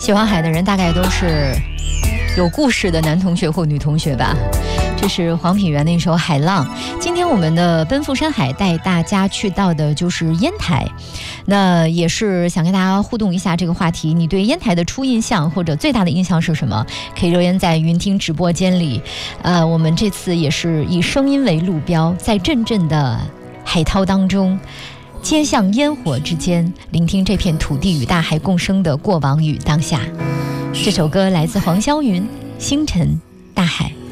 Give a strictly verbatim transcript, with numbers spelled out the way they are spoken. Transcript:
喜欢海的人大概都是有故事的男同学或女同学吧。这是黄品源的一首《海浪》。今天我们的奔赴山海带大家去到的就是烟台，那也是想跟大家互动一下这个话题，你对烟台的初印象或者最大的印象是什么？可以留言在云听直播间里。呃，我们这次也是以声音为路标，在阵阵的海涛当中，街巷烟火之间，聆听这片土地与大海共生的过往与当下。这首歌来自黄霄云，《星辰大海》。